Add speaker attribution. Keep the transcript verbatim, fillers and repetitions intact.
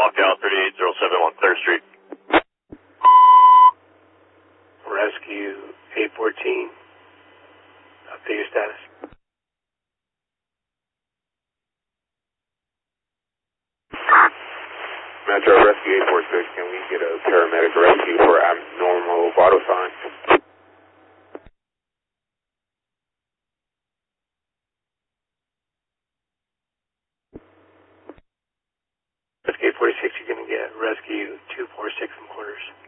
Speaker 1: Cal thirty-eight oh seven one third Street.
Speaker 2: Rescue eight fourteen. Update your status.
Speaker 3: Metro Rescue eight four six, can we get a paramedic rescue for abnormal vital signs?
Speaker 2: Rescue eight four six, you're going to get rescue two four six and quarters.